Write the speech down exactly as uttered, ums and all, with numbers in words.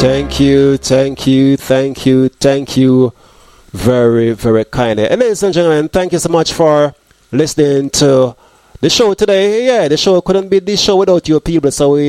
Thank you, thank you, thank you, thank you very, very kindly. And ladies and gentlemen, thank you so much for listening to the show today. Yeah, the show couldn't be this show without you people, so we